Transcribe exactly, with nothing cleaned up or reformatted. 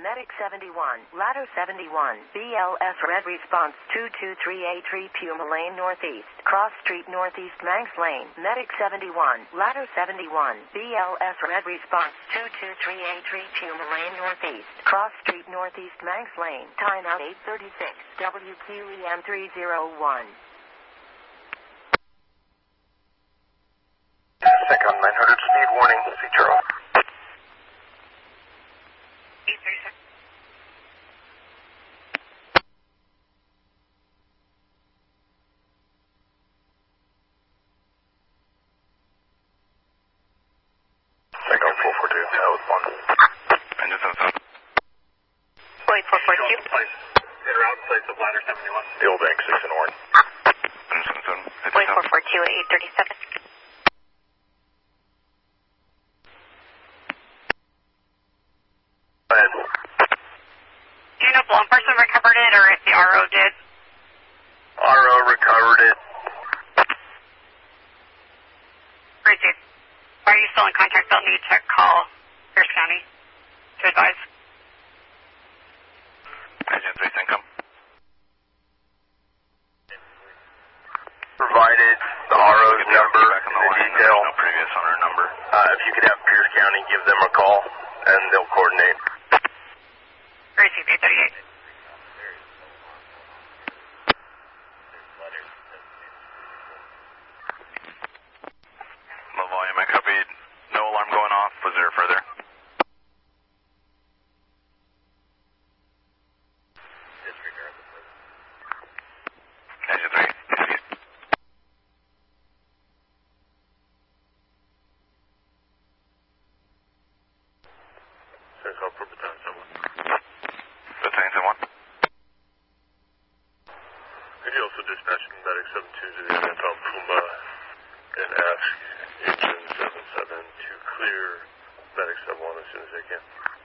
Medic seventy-one, Ladder seventy-one, B L S Red Response two two three eight three Puma Lane Northeast, Cross Street Northeast Manx Lane, Medic seventy-one, Ladder seventy-one, B L S Red Response two two three eight three Puma Lane Northeast, Cross Street Northeast Manx Lane, time out eight thirty-six, W Q E M three oh one. Second nine hundred speed warning, see Charles. eight thirty-six. Second four four two, that was one. Engine seven seven. Wait, four four two. Place, in or out, place of ladder seventy-one. The old bank, six and orange. Engine seven seven. Wait, four four two at eight thirty-seven. Go ahead. Do you know if one person recovered it or if the R O did? R O recovered it. Great, dude. Are you still in contact? They'll need to call Pierce County to advise. Engine three, income. Provided the R O's number and the detail. No previous owner number. Uh, if you could have Pierce County give them a call, and they'll coordinate. Great, dude. eight thirty-eight. Low volume, I copied. No alarm going off. Was there further? Engine three. Six up for battalion someone. Battalion someone. Could you also dispatch Medic seven two to the event on Puma and ask Engine seven seven to clear Medic seven one as soon as they can?